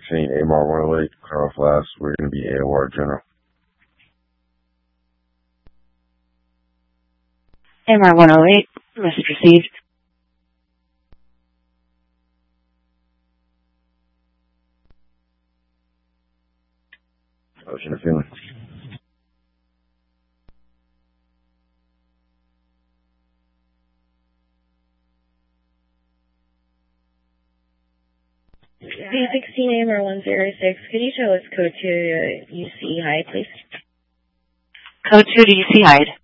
16 AMR 108, clear off last. We're going to be AOR General. AMR 108, message received. Ocean of feeling. V16 AMR 106, could you show us code 2 to UC Hyde, please? Code 2 to UC Hyde.